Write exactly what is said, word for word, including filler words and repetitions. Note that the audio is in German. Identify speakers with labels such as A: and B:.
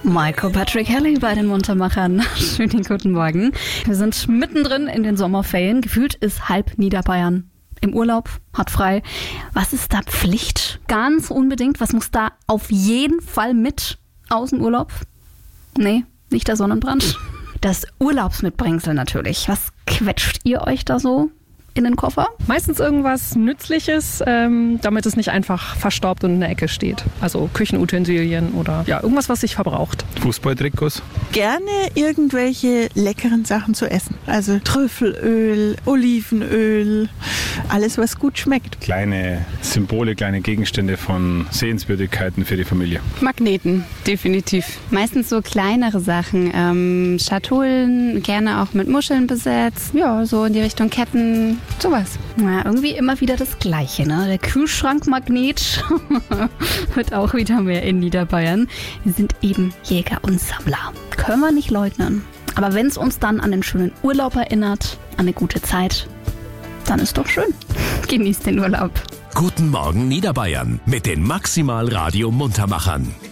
A: Michael Patrick Kelly bei den Muntermachern. Schönen guten Morgen. Wir sind mittendrin in den Sommerferien. Gefühlt ist halb Niederbayern im Urlaub, hat frei. Was ist da Pflicht? Ganz unbedingt. Was muss da auf jeden Fall mit aus dem Urlaub? Nee, nicht der Sonnenbrand. Das Urlaubsmitbringsel natürlich. Was quetscht ihr euch da so in den Koffer?
B: Meistens irgendwas Nützliches, ähm, damit es nicht einfach verstaubt und in der Ecke steht. Also Küchenutensilien oder ja, irgendwas, was sich verbraucht.
C: Fußballtrikots.
D: Gerne irgendwelche leckeren Sachen zu essen. Also Trüffelöl, Olivenöl, alles, was gut schmeckt.
C: Kleine Symbole, kleine Gegenstände von Sehenswürdigkeiten für die Familie.
E: Magneten, definitiv. Meistens so kleinere Sachen. Ähm, Schatullen, gerne auch mit Muscheln besetzt. Ja, so in die Richtung Ketten. Sowas.
A: Ja, irgendwie immer wieder das Gleiche, ne? Der Kühlschrankmagnet wird auch wieder mehr in Niederbayern. Wir sind eben Jäger und Sammler. Können wir nicht leugnen. Aber wenn es uns dann an den schönen Urlaub erinnert, an eine gute Zeit, dann ist doch schön. Genießt den Urlaub.
F: Guten Morgen Niederbayern mit den Maximal Radio Muntermachern.